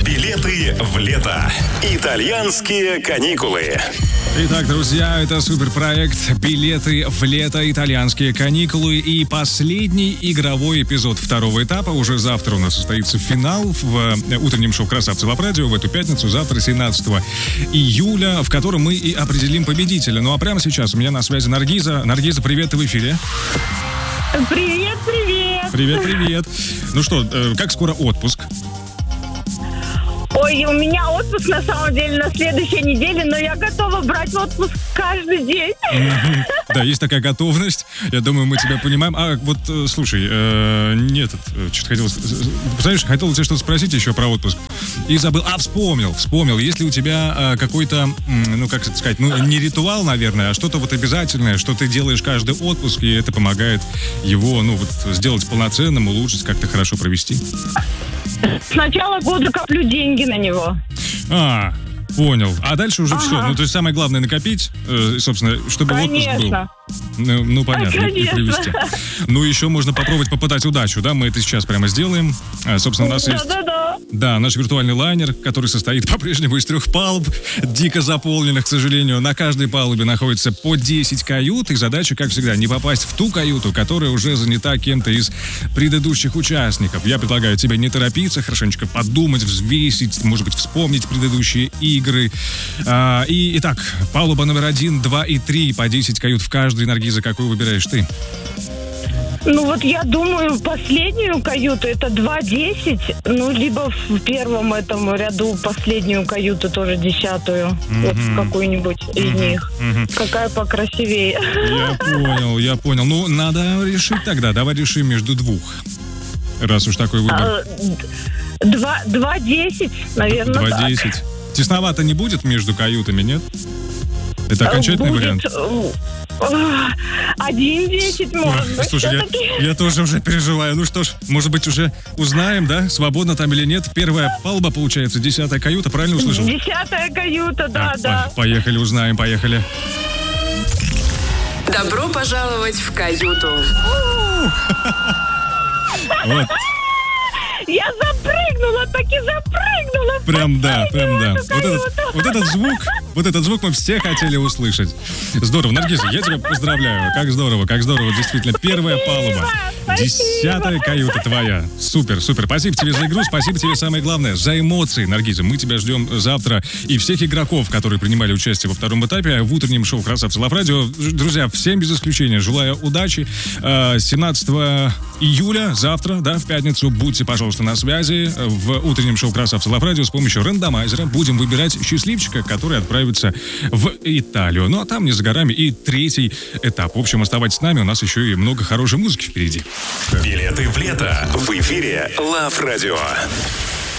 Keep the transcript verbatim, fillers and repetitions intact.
Билеты в лето. Итальянские каникулы. Итак, друзья, это суперпроект «Билеты в лето. Итальянские каникулы». И последний игровой эпизод второго этапа. Уже завтра у нас состоится финал в утреннем шоу «Красавцы Лав Радио» в эту пятницу, завтра, семнадцатого июля, в котором мы и определим победителя. Ну а прямо сейчас у меня на связи Наргиза. Наргиза, привет, ты в эфире. Привет, привет. Привет, привет. Ну что, как скоро отпуск? Ой, у меня отпуск на самом деле на следующей неделе, но я готова брать отпуск каждый день. Да, есть такая готовность. Я думаю, мы тебя понимаем. А вот, слушай, э, нет, что-то хотел... Представляешь, хотел тебя что-то спросить еще про отпуск. И забыл. А, вспомнил, вспомнил. Если у тебя э, какой-то, ну, как это сказать, ну, не ритуал, наверное, а что-то вот обязательное, что ты делаешь каждый отпуск, и это помогает его, ну, вот, сделать полноценным, улучшить, как-то хорошо провести. С начала года коплю деньги на него. А, понял. А дальше уже ага. все. Ну, то есть самое главное накопить, э, собственно, чтобы Конечно. отпуск был. Ну, ну понятно, а, и привезти. Ну, еще можно попробовать попытать удачу, да? Мы это сейчас прямо сделаем. А, собственно, у нас есть... Да-да-да. Да, наш виртуальный лайнер, который состоит по-прежнему из трех палуб, дико заполненных, к сожалению. На каждой палубе находится по десять кают, и задача, как всегда, не попасть в ту каюту, которая уже занята кем-то из предыдущих участников. Я предлагаю тебе не торопиться, хорошенечко подумать, взвесить, может быть, вспомнить предыдущие игры. А, и, итак, палуба номер один, два и три, по десять кают в каждой. Наргиза, какую выбираешь ты? Ну вот я думаю, последнюю каюту это два десять, ну либо в первом этом ряду последнюю каюту тоже десятую, mm-hmm. вот какую-нибудь mm-hmm. из них. Mm-hmm. Какая покрасивее. Я понял, я понял. Ну, надо решить тогда. Давай решим между двух. Раз уж такой выбор. Два, два десять, наверное. Два десять. Тесновато не будет между каютами, нет? Это окончательный будет... вариант? Один десять, может быть. Слушай, я, я тоже уже переживаю. Ну что ж, может быть, уже узнаем, да, свободно там или нет. Первая палуба, получается, десятая каюта, правильно услышал? Десятая каюта, да, а, да. Поехали, узнаем, поехали. Добро пожаловать в каюту. Вот. Я запрыгнула, так и запрыгнула. Прям да, прям да. Вот этот, вот этот звук, вот этот звук мы все хотели услышать. Здорово, Наргиза, я тебя поздравляю. Как здорово, как здорово, действительно. Первая палуба. Десятая каюта твоя. Супер, супер. Спасибо тебе за игру, спасибо тебе, самое главное, за эмоции, Наргиза. Мы тебя ждем завтра. И всех игроков, которые принимали участие во втором этапе в утреннем шоу «Красавцы Лав Радио». Друзья, всем без исключения желаю удачи. семнадцатого июля, завтра, да, в пятницу, будьте, пожалуйста, на связи. В утреннем шоу «Красавцы Лав Радио» с помощью рандомайзера будем выбирать счастливчика, который отправится в Италию. Ну, а там не за горами и третий этап. В общем, оставайтесь с нами, у нас еще и много хорошей музыки впереди. Билеты в лето в эфире Лав Радио.